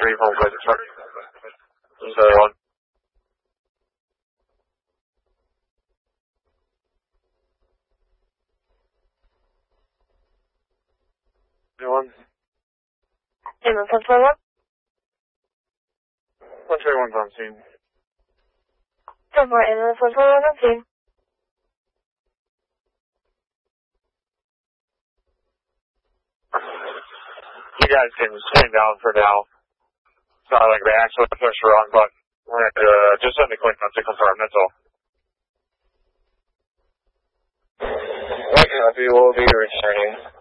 3 from good truck. So, one. Anyone? Ambulance 121? 121's on scene. 10-4, ambulance 121 on scene. You guys can stand down for now. It's not like they actually push the wrong button. We're going to just send a quick note to confirm, that's all. I copy, we'll be returning.